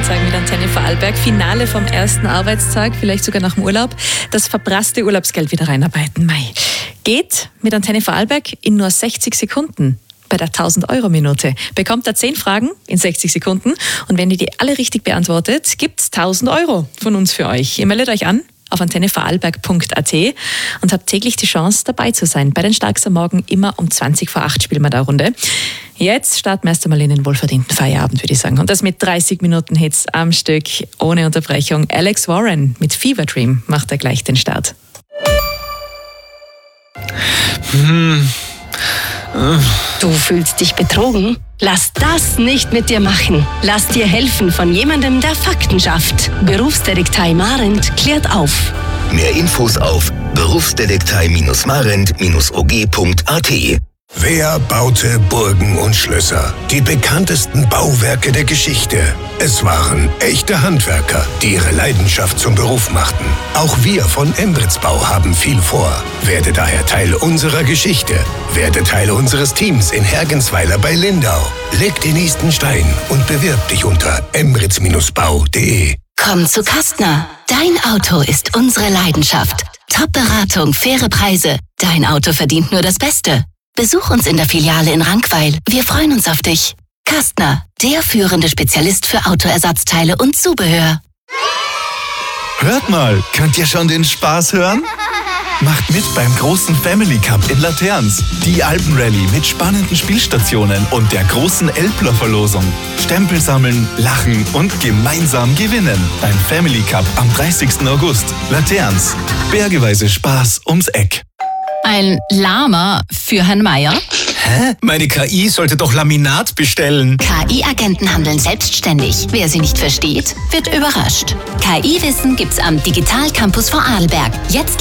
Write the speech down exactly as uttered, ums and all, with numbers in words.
sozusagen mit Antenne Vorarlberg. Finale vom ersten Arbeitstag, vielleicht sogar nach dem Urlaub. Das verprasste Urlaubsgeld wieder reinarbeiten. Mei. Geht mit Antenne Vorarlberg in nur sechzig Sekunden. Bei der tausend-Euro-Minute bekommt er zehn Fragen in sechzig Sekunden. Und wenn ihr die alle richtig beantwortet, gibt's tausend Euro von uns für euch. Ihr meldet euch an auf antenne vorarlberg punkt a t und habt täglich die Chance, dabei zu sein. Bei den Starks am Morgen immer um zwanzig vor acht spielen wir da Runde. Jetzt starten wir erst einmal in den wohlverdienten Feierabend, würde ich sagen. Und das mit dreißig Minuten Hits am Stück, ohne Unterbrechung. Alex Warren mit Fever Dream macht er gleich den Start. Hm. Du fühlst dich betrogen? Lass das nicht mit dir machen. Lass dir helfen von jemandem, der Fakten schafft. Berufsdetektei Marent klärt auf. Mehr Infos auf berufsdetektei Marent O G punkt a t. Wer baute Burgen und Schlösser? Die bekanntesten Bauwerke der Geschichte. Es waren echte Handwerker, die ihre Leidenschaft zum Beruf machten. Auch wir von Embritzbau haben viel vor. Werde daher Teil unserer Geschichte. Werde Teil unseres Teams in Hergensweiler bei Lindau. Leg den nächsten Stein und bewirb dich unter embritz bau punkt de. Komm zu Kastner. Dein Auto ist unsere Leidenschaft. Top-Beratung, faire Preise. Dein Auto verdient nur das Beste. Besuch uns in der Filiale in Rankweil. Wir freuen uns auf dich. Kastner, der führende Spezialist für Autoersatzteile und Zubehör. Hört mal, könnt ihr schon den Spaß hören? Macht mit beim großen Family Cup in Laterns. Die Alpenrallye mit spannenden Spielstationen und der großen Elbler-Verlosung. Stempel sammeln, lachen und gemeinsam gewinnen. Beim Family Cup am dreißigsten August. Laterns. Bergeweise Spaß ums Eck. Ein Lama für Herrn Meier? Hä? Meine K I sollte doch Laminat bestellen. K I-Agenten handeln selbstständig. Wer sie nicht versteht, wird überrascht. K I-Wissen gibt's am Digital Campus Vorarlberg. Jetzt